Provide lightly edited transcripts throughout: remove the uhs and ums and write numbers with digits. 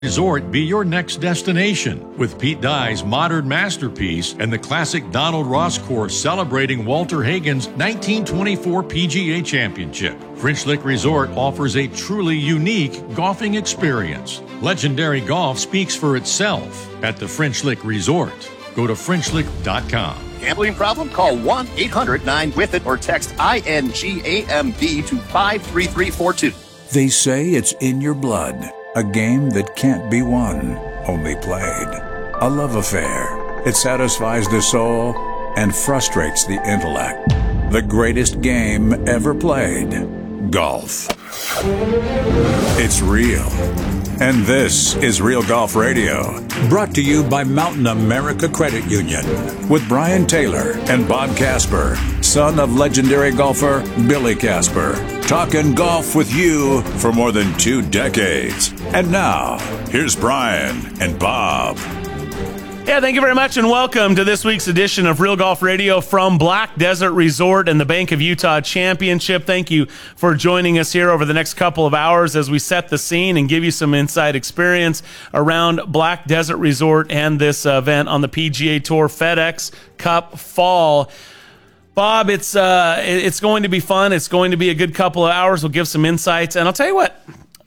Resort be your next destination with Pete Dye's modern masterpiece and the classic Donald Ross course celebrating Walter Hagen's 1924 PGA Championship. French Lick Resort offers a truly unique golfing experience. Legendary golf speaks for itself at the French Lick Resort. Go to FrenchLick.com. Gambling problem? Call 1-800-9-WITH-IT or text INGAMB to 53342. They say it's in your blood. A game that can't be won, only played. A love affair. It satisfies the soul and frustrates the intellect. The greatest game ever played. Golf. It's real. And this is Real Golf Radio. Brought to you by Mountain America Credit Union. With Brian Taylor and Bob Casper, son of legendary golfer Billy Casper. Talking golf with you for more than 2 decades. And now, here's Brian and Bob. Yeah, thank you very much, and welcome to this week's edition of Real Golf Radio from Black Desert Resort and the Bank of Utah Championship. Thank you for joining us here over the next couple of hours as we set the scene and give you some inside experience around Black Desert Resort and this event on the PGA Tour FedEx Cup Fall. Bob, it's going to be fun. It's going to be a good couple of hours. We'll give some insights. And I'll tell you what,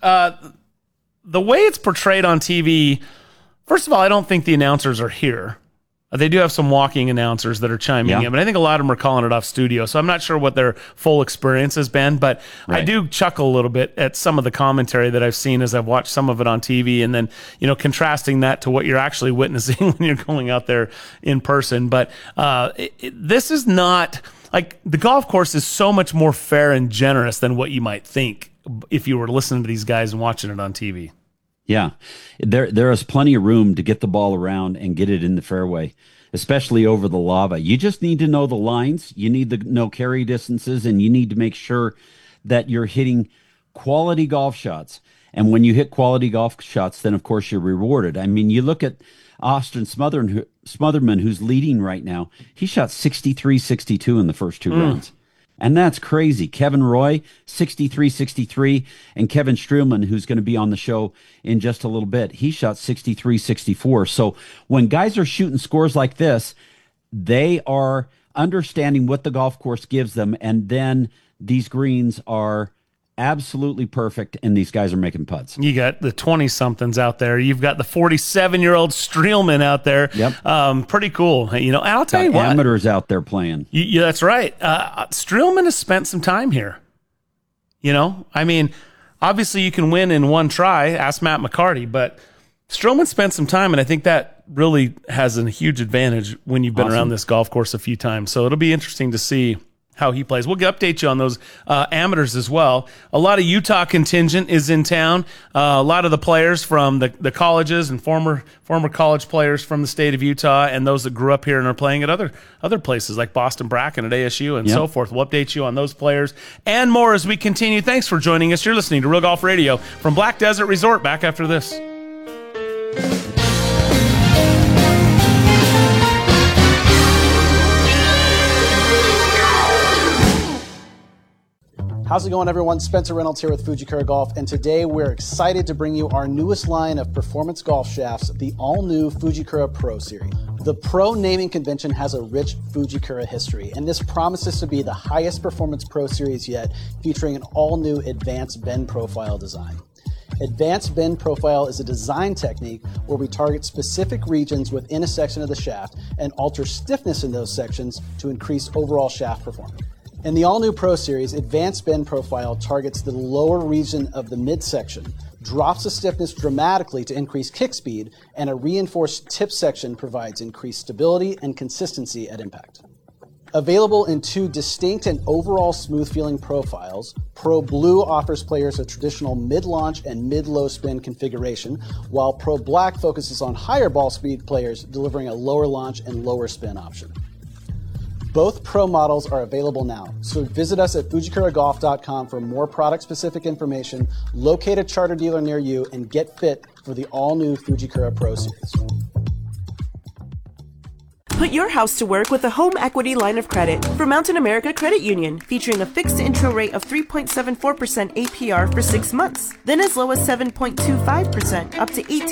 the way it's portrayed on TV, first of all, I don't think the announcers are here. They do have some walking announcers that are chiming in, but I think a lot of them are calling it off studio. So I'm not sure what their full experience has been, but right. I do chuckle a little bit at some of the commentary that I've seen as I've watched some of it on TV, and then, contrasting that to what you're actually witnessing when you're going out there in person. But this is not like the golf course is so much more fair and generous than what you might think if you were listening to these guys and watching it on TV. Yeah, there is plenty of room to get the ball around and get it in the fairway, especially over the lava. You just need to know the lines. You need to know carry distances, and you need to make sure that you're hitting quality golf shots. And when you hit quality golf shots, then, of course, you're rewarded. I mean, you look at Austin Smotherman, who's leading right now. He shot 63-62 in the first 2 rounds. And that's crazy. Kevin Roy, 63-63, and Kevin Streelman, who's going to be on the show in just a little bit, he shot 63-64. So when guys are shooting scores like this, they are understanding what the golf course gives them, and then these greens are absolutely perfect, and these guys are making putts. You got the 20-somethings out there. You've got the 47-year-old Streelman out there. Yep. Pretty cool. And I'll tell you what. Amateurs out there playing. Yeah, that's right. Streelman has spent some time here. I mean, obviously you can win in one try. Ask Matt McCarty. But Streelman spent some time, and I think that really has a huge advantage when you've been around this golf course a few times. So it'll be interesting to see how he plays. We'll update you on those amateurs as well. A lot of Utah contingent is in town. A lot of the players from the colleges and former college players from the state of Utah, and those that grew up here and are playing at other places like Boston Bracken at ASU and so forth. We'll update you on those players and more as we continue. Thanks for joining us. You're listening to Real Golf Radio from Black Desert Resort. Back after this. How's it going, everyone? Spencer Reynolds here with Fujikura Golf, and today we're excited to bring you our newest line of performance golf shafts, the all-new Fujikura Pro Series. The Pro naming convention has a rich Fujikura history, and this promises to be the highest performance Pro Series yet, featuring an all-new Advanced Bend Profile design. Advanced Bend Profile is a design technique where we target specific regions within a section of the shaft and alter stiffness in those sections to increase overall shaft performance. In the all-new Pro Series, Advanced Bend Profile targets the lower region of the midsection, drops the stiffness dramatically to increase kick speed, and a reinforced tip section provides increased stability and consistency at impact. Available in 2 distinct and overall smooth-feeling profiles, Pro Blue offers players a traditional mid-launch and mid-low spin configuration, while Pro Black focuses on higher ball speed players, delivering a lower launch and lower spin option. Both Pro models are available now, so visit us at FujikuraGolf.com for more product-specific information, locate a charter dealer near you, and get fit for the all-new Fujikura Pro Series. Put your house to work with a home equity line of credit from Mountain America Credit Union, featuring a fixed intro rate of 3.74% APR for 6 months, then as low as 7.25% up to 18